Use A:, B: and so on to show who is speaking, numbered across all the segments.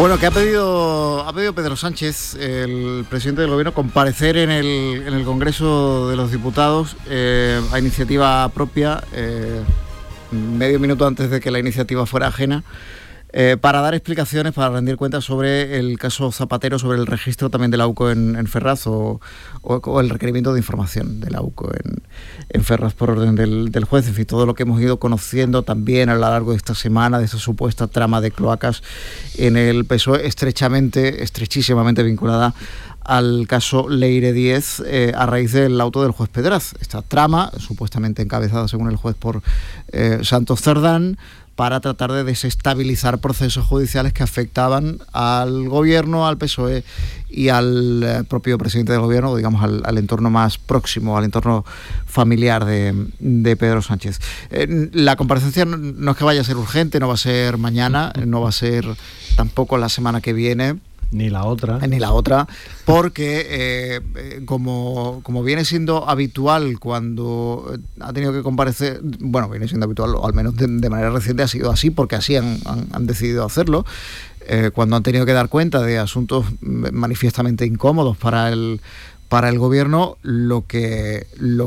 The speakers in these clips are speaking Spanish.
A: Bueno, que ha pedido Pedro Sánchez, el presidente del gobierno, comparecer en el Congreso de los Diputados a iniciativa propia, medio minuto antes de que la iniciativa fuera ajena, para dar explicaciones, para rendir cuentas sobre el caso Zapatero, sobre el registro también de la UCO en Ferraz o el requerimiento de información de la UCO en Ferraz por orden del juez. En fin, todo lo que hemos ido conociendo también a lo largo de esta semana, de esa supuesta trama de cloacas en el PSOE, estrechísimamente vinculada al caso Leire Díez a raíz del auto del juez Pedraz. Esta trama, supuestamente encabezada según el juez por Santos Cerdán, para tratar de desestabilizar procesos judiciales que afectaban al gobierno, al PSOE y al propio presidente del gobierno, digamos al entorno más próximo, al entorno familiar de Pedro Sánchez. La comparecencia no es que vaya a ser urgente, no va a ser mañana, no va a ser tampoco la semana que viene.
B: Ni la otra,
A: porque como viene siendo habitual cuando ha tenido que comparecer, bueno, viene siendo habitual, o al menos de manera reciente ha sido así, porque así han decidido hacerlo, cuando han tenido que dar cuenta de asuntos manifiestamente incómodos para el gobierno, lo que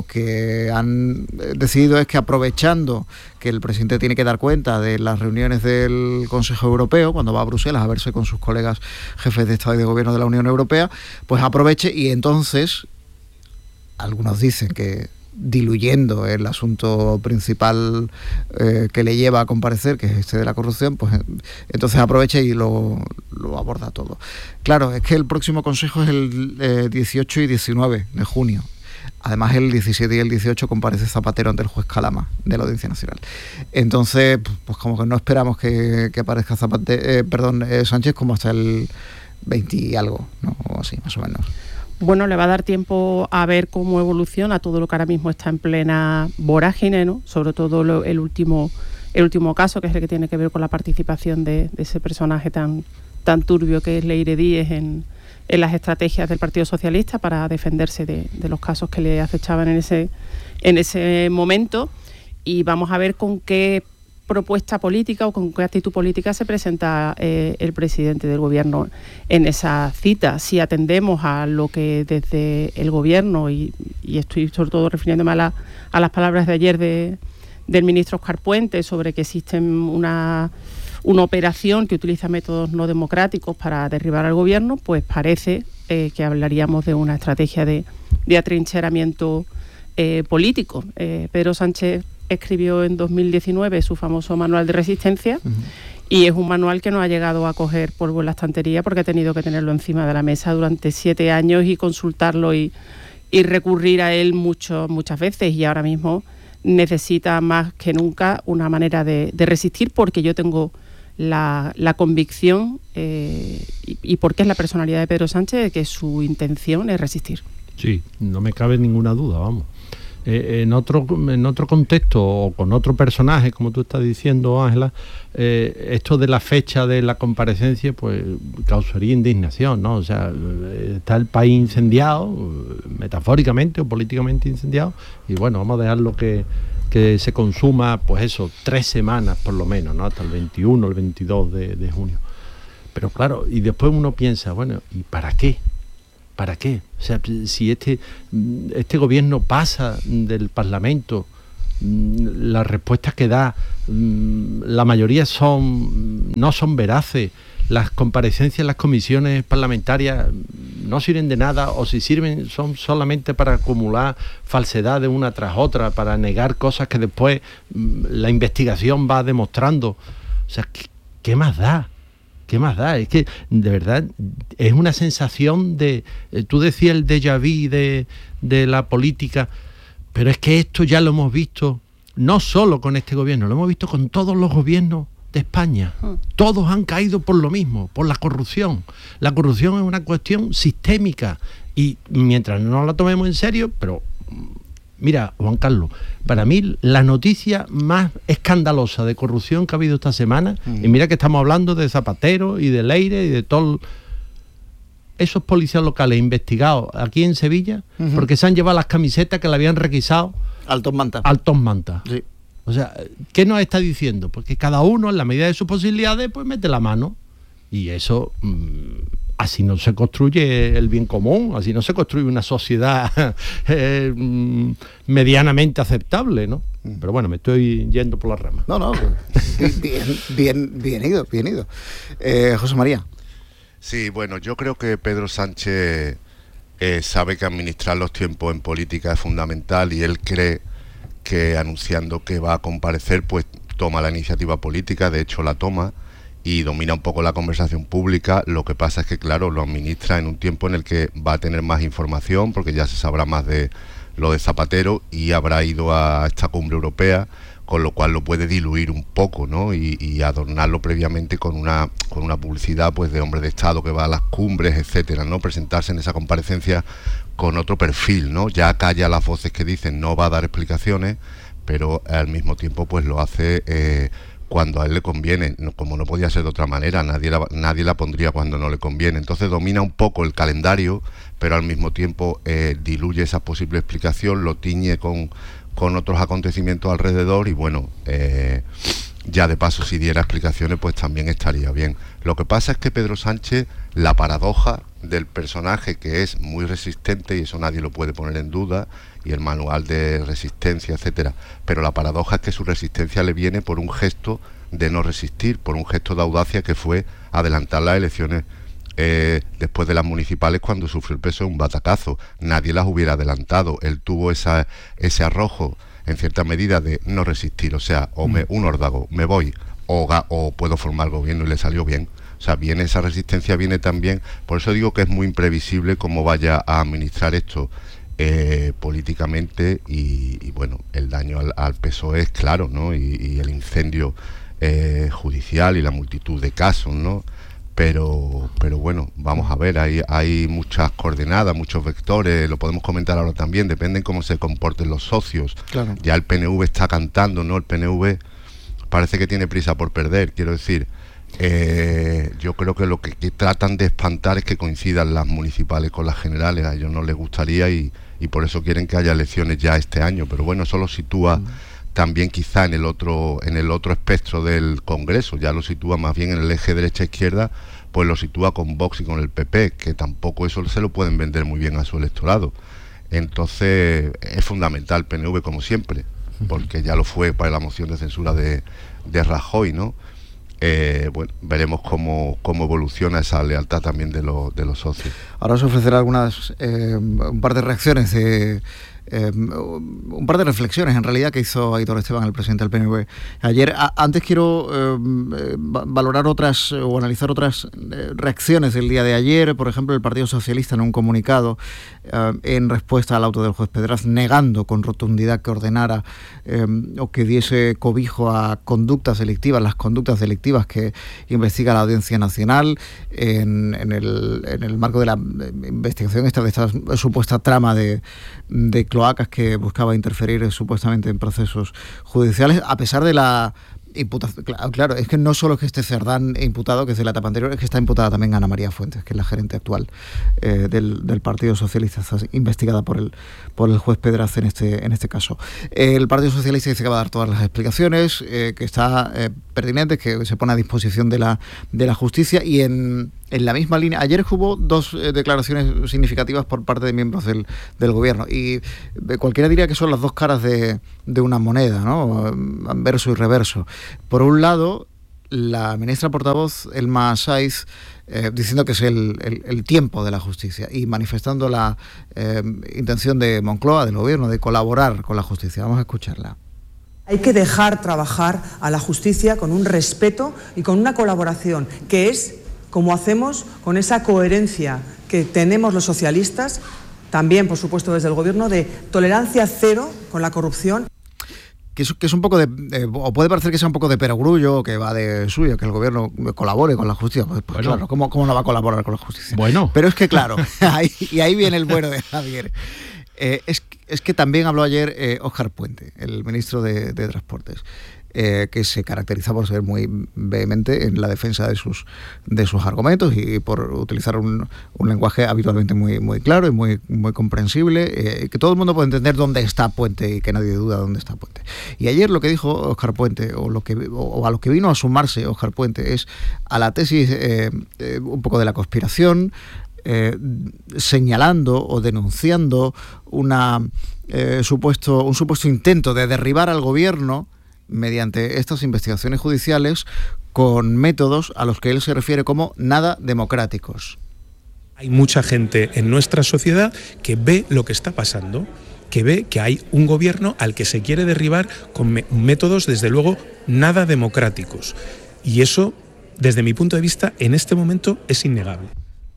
A: han decidido es que, aprovechando que el presidente tiene que dar cuenta de las reuniones del Consejo Europeo, cuando va a Bruselas a verse con sus colegas jefes de Estado y de Gobierno de la Unión Europea, pues aproveche y entonces, algunos dicen que diluyendo el asunto principal que le lleva a comparecer, que es este de la corrupción, pues entonces aprovecha y lo aborda todo. Claro, es que el próximo consejo es el 18 y 19 de junio. Además, el 17 y el 18 comparece Zapatero ante el juez Calama de la Audiencia Nacional. Entonces, pues como que no esperamos que aparezca Sánchez como hasta el 20 y algo, ¿no? O así, más o menos.
C: Bueno, le va a dar tiempo a ver cómo evoluciona todo lo que ahora mismo está en plena vorágine, ¿no? Sobre todo el último caso, que es el que tiene que ver con la participación de ese personaje tan turbio que es Leire Díez en las estrategias del Partido Socialista para defenderse de los casos que le acechaban en ese momento. Y vamos a ver con qué propuesta política o con qué actitud política se presenta el presidente del gobierno en esa cita. Si atendemos a lo que desde el gobierno, y estoy sobre todo refiriéndome a las palabras de ayer del ministro Óscar Puente sobre que existe una operación que utiliza métodos no democráticos para derribar al gobierno, pues parece que hablaríamos de una estrategia de atrincheramiento político. Pedro Sánchez escribió en 2019 su famoso manual de resistencia, y es un manual que no ha llegado a coger polvo en la estantería porque ha tenido que tenerlo encima de la mesa durante 7 años y consultarlo y recurrir a él muchas veces, y ahora mismo necesita más que nunca una manera de resistir, porque yo tengo la convicción y porque es la personalidad de Pedro Sánchez, de que su intención es resistir.
B: Sí, no me cabe ninguna duda, vamos. En otro contexto o con otro personaje, como tú estás diciendo, Ángela, esto de la fecha de la comparecencia pues causaría indignación, ¿no? O sea, está el país incendiado, metafóricamente o políticamente incendiado, y bueno, vamos a dejarlo que se consuma, pues eso, 3 semanas por lo menos, ¿no? Hasta el 21 o el 22 de junio. Pero claro, y después uno piensa, bueno, ¿y para qué? ¿Para qué? O sea, si este gobierno pasa del Parlamento, las respuestas que da, la mayoría no son veraces, las comparecencias en las comisiones parlamentarias no sirven de nada, o si sirven son solamente para acumular falsedades una tras otra, para negar cosas que después la investigación va demostrando. O sea, ¿qué más da? ¿Qué más da? Es que, de verdad, es una sensación de... Tú decías el déjà vu de la política, pero es que esto ya lo hemos visto, no solo con este gobierno, lo hemos visto con todos los gobiernos de España. Todos han caído por lo mismo, por la corrupción. La corrupción es una cuestión sistémica, y mientras no la tomemos en serio, pero... Mira, Juan Carlos, para mí la noticia más escandalosa de corrupción que ha habido esta semana, y mira que estamos hablando de Zapatero y de Leire y de todos esos policías locales investigados aquí en Sevilla, porque se han llevado las camisetas que le habían requisado
A: Altos Manta.
B: Sí. O sea, ¿qué nos está diciendo? Porque cada uno, en la medida de sus posibilidades, pues mete la mano. Y eso, así no se construye el bien común, así no se construye una sociedad medianamente aceptable, ¿no? Pero bueno, me estoy yendo por las ramas.
A: No, bien ido. José María.
D: Sí, bueno, yo creo que Pedro Sánchez sabe que administrar los tiempos en política es fundamental, y él cree que anunciando que va a comparecer, pues toma la iniciativa política, de hecho la toma, y domina un poco la conversación pública. Lo que pasa es que, claro, lo administra en un tiempo en el que va a tener más información, porque ya se sabrá más de lo de Zapatero y habrá ido a esta cumbre europea, con lo cual lo puede diluir un poco, ¿no? Y adornarlo previamente con una publicidad, pues, de hombre de Estado que va a las cumbres, etcétera, ¿no? Presentarse en esa comparecencia con otro perfil, ¿no? Ya calla las voces que dicen no va a dar explicaciones, pero al mismo tiempo, pues, lo hace cuando a él le conviene, como no podía ser de otra manera. Nadie la pondría cuando no le conviene. Entonces domina un poco el calendario, pero al mismo tiempo diluye esa posible explicación, lo tiñe con otros acontecimientos alrededor, y bueno, ya de paso, si diera explicaciones, pues también estaría bien. Lo que pasa es que Pedro Sánchez, la paradoja del personaje, que es muy resistente, y eso nadie lo puede poner en duda, y el manual de resistencia, etcétera, pero la paradoja es que su resistencia le viene por un gesto de no resistir, por un gesto de audacia, que fue adelantar las elecciones después de las municipales, cuando sufrió el peso de un batacazo. Nadie las hubiera adelantado. Él tuvo ese arrojo, en cierta medida, de no resistir, o sea, un órdago, me voy, o puedo formar gobierno, y le salió bien. O sea, viene esa resistencia, viene también, por eso digo que es muy imprevisible cómo vaya a administrar esto políticamente, y bueno, el daño al PSOE es claro, ¿no? Y el incendio judicial y la multitud de casos, ¿no? Pero bueno, vamos a ver, hay muchas coordenadas, muchos vectores, lo podemos comentar ahora también, depende de cómo se comporten los socios.
A: Claro.
D: Ya el PNV está cantando, ¿no? El PNV parece que tiene prisa por perder, quiero decir. Yo creo que lo que tratan de espantar es que coincidan las municipales con las generales. A ellos no les gustaría, y por eso quieren que haya elecciones ya este año, pero bueno, eso lo sitúa también quizá en el otro espectro del Congreso, ya lo sitúa más bien en el eje derecha-izquierda, pues lo sitúa con Vox y con el PP, que tampoco eso se lo pueden vender muy bien a su electorado. Entonces es fundamental el PNV, como siempre, porque ya lo fue para la moción de censura de Rajoy, ¿no? Bueno, veremos cómo evoluciona esa lealtad también de los socios.
A: Ahora os ofreceré un par de reacciones un par de reflexiones en realidad que hizo Aitor Esteban, el presidente del PNV ayer. Antes quiero valorar otras o analizar otras reacciones del día de ayer. Por ejemplo, el Partido Socialista, en un comunicado en respuesta al auto del juez Pedraz, negando con rotundidad que ordenara o que diese cobijo a conductas delictivas, las conductas delictivas que investiga la Audiencia Nacional en el marco de la investigación de esta supuesta trama de cloacas que buscaba interferir supuestamente en procesos judiciales, a pesar de la imputación. Claro, es que no solo es que esté Cerdán imputado, que es de la etapa anterior, es que está imputada también Ana María Fuentes, que es la gerente actual del Partido Socialista, está investigada por el juez Pedraz en este caso. El Partido Socialista dice que va a dar todas las explicaciones, que está pertinente, que se pone a disposición de la justicia, y en la misma línea, ayer hubo dos declaraciones significativas por parte de miembros del gobierno, y cualquiera diría que son las dos caras de una moneda, ¿no? Verso y reverso. Por un lado, la ministra portavoz, Elma Saiz, diciendo que es el tiempo de la justicia, y manifestando la intención de Moncloa, del gobierno, de colaborar con la justicia. Vamos a escucharla.
E: Hay que dejar trabajar a la justicia con un respeto y con una colaboración, que es como hacemos con esa coherencia que tenemos los socialistas, también, por supuesto, desde el gobierno, de tolerancia cero con la corrupción.
A: Que es un poco o puede parecer que sea un poco de perogrullo, que va de suyo, que el gobierno colabore con la justicia. Pues bueno, claro, ¿cómo no va a colaborar con la justicia?
B: Bueno.
A: Pero es que claro, ahí viene el bueno de Javier. Es que también habló ayer Óscar Puente, el ministro de Transportes. que se caracteriza por ser muy vehemente en la defensa de sus argumentos y por utilizar un lenguaje habitualmente muy claro y muy comprensible, que todo el mundo puede entender dónde está Puente y que nadie duda dónde está Puente. Y ayer lo que dijo Óscar Puente, o a lo que vino a sumarse Óscar Puente, es a la tesis un poco de la conspiración, señalando o denunciando un supuesto intento de derribar al gobierno mediante estas investigaciones judiciales con métodos a los que él se refiere como nada democráticos.
F: Hay mucha gente en nuestra sociedad que ve lo que está pasando, que ve que hay un gobierno al que se quiere derribar con métodos, desde luego, nada democráticos. Y eso, desde mi punto de vista, en este momento es innegable.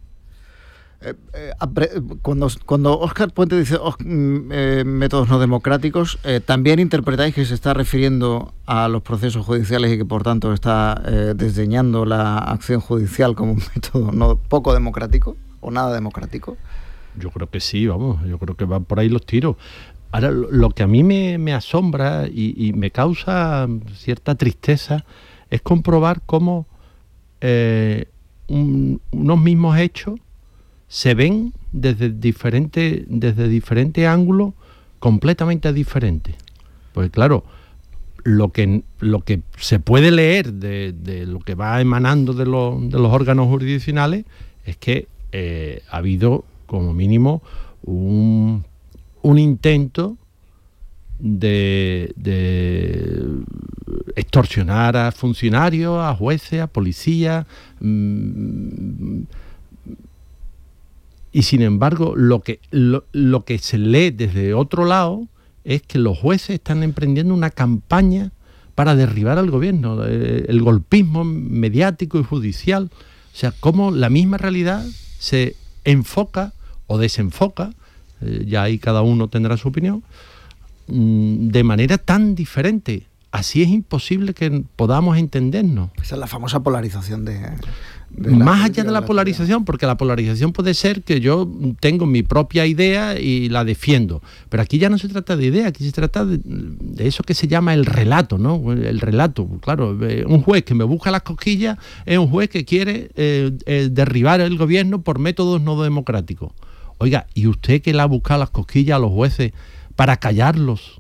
A: Cuando Óscar Puente dice métodos no democráticos, ¿también interpretáis que se está refiriendo a los procesos judiciales y que por tanto está desdeñando la acción judicial como un método poco democrático o nada democrático?
B: Yo creo que sí, vamos, yo creo que van por ahí los tiros. Ahora, lo que a mí me asombra y me causa cierta tristeza es comprobar cómo unos mismos hechos se ven desde diferentes ángulos completamente diferentes. Pues claro, lo que se puede leer de lo que va emanando de los órganos jurisdiccionales es que ha habido como mínimo un intento de extorsionar a funcionarios, a jueces, a policías, y sin embargo lo que se lee desde otro lado es que los jueces están emprendiendo una campaña para derribar al gobierno, el golpismo mediático y judicial. O sea, cómo la misma realidad se enfoca o desenfoca, ya ahí cada uno tendrá su opinión, de manera tan diferente. Así es imposible que podamos entendernos.
A: Esa es la famosa polarización
B: más allá de la polarización, porque la polarización puede ser que yo tengo mi propia idea y la defiendo, pero aquí ya no se trata de idea, aquí se trata de eso que se llama el relato, ¿no? El relato, claro, un juez que me busca las cosquillas es un juez que quiere derribar el gobierno por métodos no democráticos. Oiga, ¿y usted que le ha buscado las cosquillas a los jueces para callarlos?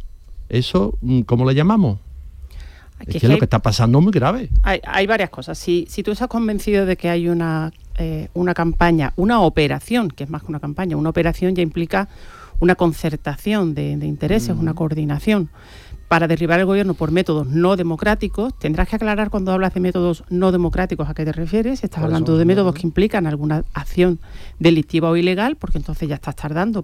B: ¿Eso cómo le llamamos? Es que lo que está pasando es muy grave.
C: Hay varias cosas. Si tú estás convencido de que hay una campaña, una operación, que es más que una campaña, una operación ya implica una concertación de intereses, una coordinación para derribar el gobierno por métodos no democráticos, tendrás que aclarar cuando hablas de métodos no democráticos a qué te refieres. Estás hablando de métodos que implican alguna acción delictiva o ilegal, porque entonces ya estás tardando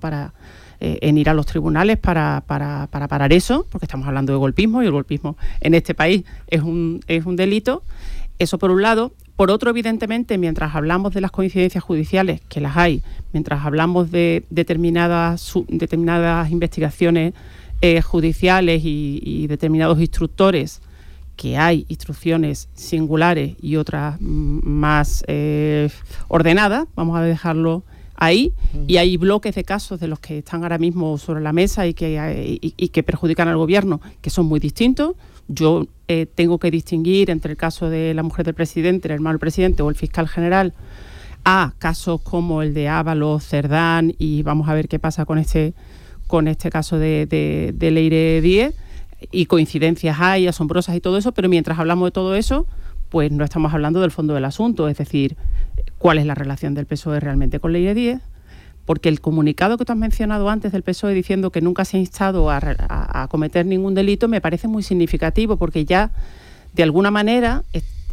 C: en ir a los tribunales para parar eso, porque estamos hablando de golpismo y el golpismo en este país es un delito. Eso por un lado. Por otro, evidentemente, mientras hablamos de las coincidencias judiciales, que las hay, mientras hablamos de determinadas investigaciones judiciales y determinados instructores, que hay instrucciones singulares y otras más ordenadas, vamos a dejarlo ahí, y hay bloques de casos de los que están ahora mismo sobre la mesa y que perjudican al gobierno, que son muy distintos. Yo tengo que distinguir entre el caso de la mujer del presidente, el hermano del presidente o el fiscal general, a casos como el de Ábalos, Cerdán, y vamos a ver qué pasa con este caso de Leire Díez, y coincidencias hay, asombrosas y todo eso, pero mientras hablamos de todo eso, pues no estamos hablando del fondo del asunto, es decir, cuál es la relación del PSOE realmente con Leire Díez, porque el comunicado que tú has mencionado antes del PSOE diciendo que nunca se ha instado a cometer ningún delito me parece muy significativo, porque ya de alguna manera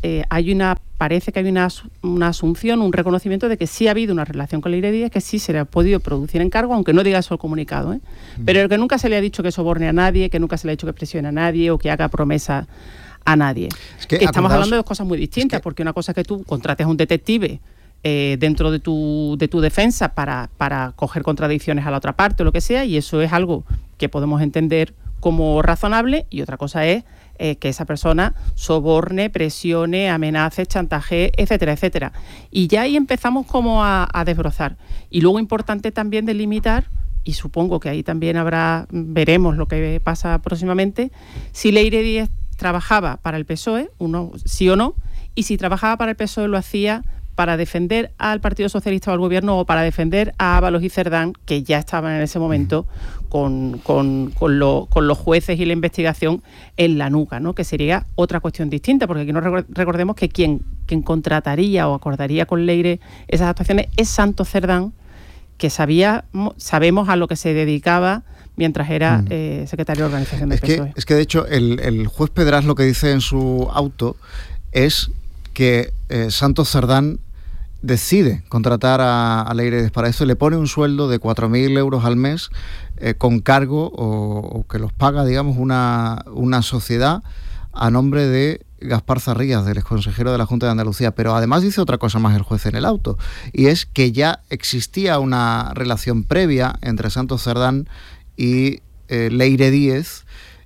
C: parece que hay una asunción, un reconocimiento de que sí ha habido una relación con Leire Díez, que sí se le ha podido producir encargo, aunque no diga eso el comunicado, ¿eh? Pero que nunca se le ha dicho que soborne a nadie, que nunca se le ha dicho que presione a nadie o que haga promesas a nadie. Estamos hablando de dos cosas muy distintas, porque una cosa es que tú contrates a un detective dentro de tu defensa para coger contradicciones a la otra parte o lo que sea, y eso es algo que podemos entender como razonable, y otra cosa es que esa persona soborne, presione, amenace, chantajee, etcétera, etcétera. Y ya ahí empezamos como a desbrozar. Y luego importante también delimitar, y supongo que ahí también veremos lo que pasa próximamente, si Leire Díez trabajaba para el PSOE, uno sí o no, y si trabajaba para el PSOE lo hacía para defender al Partido Socialista o al Gobierno, o para defender a Ábalos y Cerdán, que ya estaban en ese momento con los jueces y la investigación en la nuca, ¿no? Que sería otra cuestión distinta, porque aquí no recordemos que quien contrataría o acordaría con Leire esas actuaciones es Santos Cerdán, que sabemos a lo que se dedicaba mientras era secretario de organización del PSOE.
A: Es que de hecho el juez Pedrás lo que dice en su auto es que Santos Cerdán decide contratar a Leire para eso, le pone un sueldo de 4.000 euros al mes con cargo o que los paga, digamos, una sociedad a nombre de Gaspar Zarrías, del exconsejero de la Junta de Andalucía. Pero además dice otra cosa más el juez en el auto, y es que ya existía una relación previa entre Santos Cerdán y Leire Díez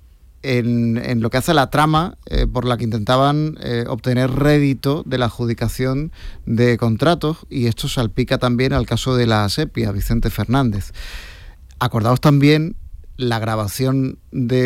A: en lo que hace a la trama por la que intentaban obtener rédito de la adjudicación de contratos, y esto salpica también al caso de la Sepia, Vicente Fernández. Acordaos también la grabación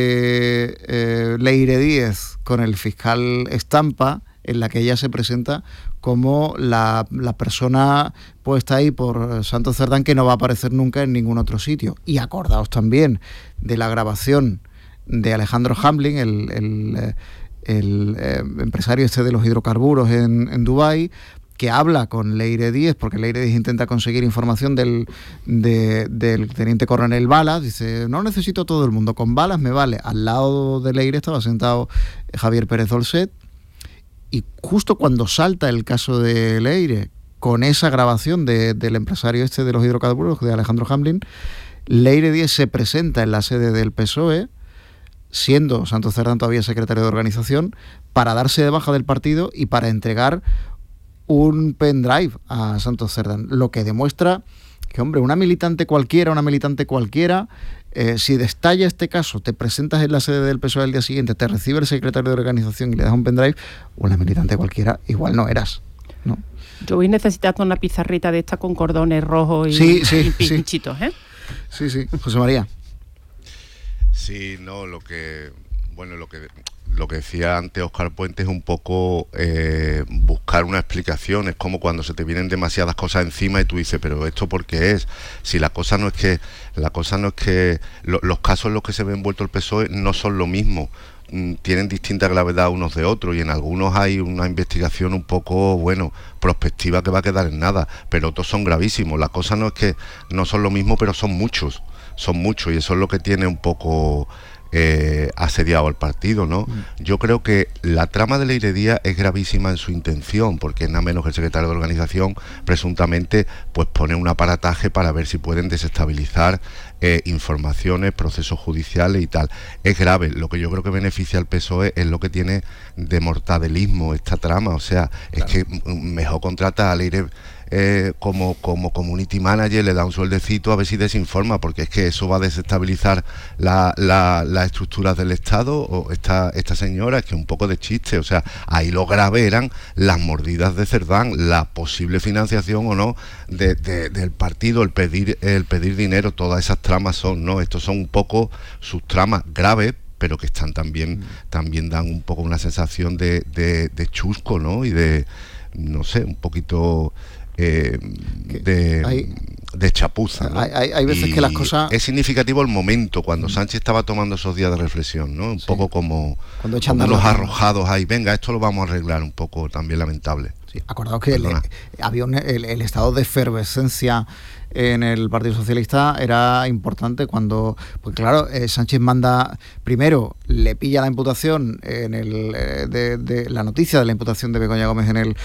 A: de Leire Díez con el fiscal Estampa, en la que ella se presenta como la persona puesta ahí por Santos Cerdán que no va a aparecer nunca en ningún otro sitio. Y acordaos también de la grabación de Alejandro Hamblin, el empresario este de los hidrocarburos en Dubái, que habla con Leire Díez, porque Leire Díez intenta conseguir información del teniente coronel Balas. Dice, no necesito todo el mundo, con Balas me vale. Al lado de Leire estaba sentado Javier Pérez Dolcet, y justo cuando salta el caso de Leire, con esa grabación del empresario este de los hidrocarburos, de Alejandro Hamblin, Leire Díez se presenta en la sede del PSOE, siendo Santos Cerdán todavía secretario de organización, para darse de baja del partido y para entregar un pendrive a Santos Cerdán, lo que demuestra que, hombre, una militante cualquiera, si destalla este caso, te presentas en la sede del PSOE al día siguiente, te recibe el secretario de organización y le das un pendrive, una militante cualquiera igual no eras, ¿no?
C: Yo voy necesitando una pizarrita de esta con cordones rojos y pinchitos, ¿eh?
A: Sí, José María.
D: Sí, no, lo que decía antes Óscar Puente es un poco buscar una explicación. Es como cuando se te vienen demasiadas cosas encima y tú dices, pero ¿esto por qué es? Si la cosa no es que los casos en los que se ve envuelto el PSOE no son lo mismo, tienen distinta gravedad unos de otros, y en algunos hay una investigación un poco, prospectiva, que va a quedar en nada, pero otros son gravísimos. La cosa no es que no son lo mismo, pero son muchos, y eso es lo que tiene un poco asediado al partido, ¿no? Yo creo que la trama de Leire Díaz es gravísima en su intención, porque es nada menos que el secretario de organización presuntamente pues pone un aparataje para ver si pueden desestabilizar informaciones, procesos judiciales y tal. Es grave. Lo que yo creo que beneficia al PSOE es lo que tiene de mortadelismo esta trama. O sea, claro, es que mejor contrata a Leire como community manager, le da un sueldecito a ver si desinforma, porque es que eso va a desestabilizar las estructuras del Estado. O esta señora, es que un poco de chiste. O sea, ahí lo grave eran las mordidas de Cerdán, la posible financiación o no del partido, el pedir dinero. Todas esas tramas son, ¿no? Estos son un poco sus tramas graves, pero que están también dan un poco una sensación de chusco, ¿no? Y de, no sé, un poquito de chapuza, ¿no?
A: Hay veces que las cosas...
D: Es significativo el momento cuando Sánchez estaba tomando esos días de reflexión, ¿no? Un poco como los arrojados ahí, venga, esto lo vamos a arreglar, un poco también lamentable.
A: Sí, acordaos que había el estado de efervescencia en el Partido Socialista era importante cuando, pues claro, Sánchez manda, primero le pilla la imputación de la noticia de la imputación de Begoña Gómez en el